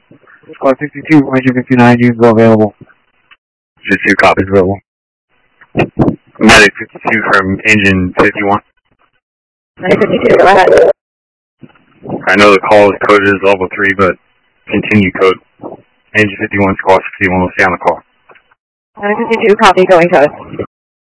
Squad 62, Engine 59, units available. 52 copies available. Medic 52 from Engine 51. Medic 52, go ahead. I know the call is coded as level 3, but continue code. Engine 51, Squad 51 will stay on the call. Medic 52, copy, going code.